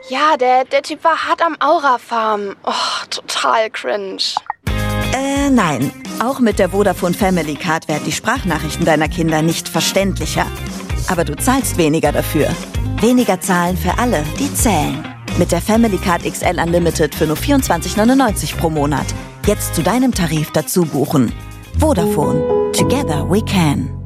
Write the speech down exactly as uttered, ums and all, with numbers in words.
Ja, der, der Typ war hart am Aura-Farmen. Oh, total cringe. Äh, nein. Auch mit der Vodafone Family Card werden die Sprachnachrichten deiner Kinder nicht verständlicher. Aber du zahlst weniger dafür. Weniger zahlen für alle, die zählen. Mit der Family Card X L Unlimited für nur vierundzwanzig neunundneunzig pro Monat. Jetzt zu deinem Tarif dazu buchen. Vodafone. Together we can.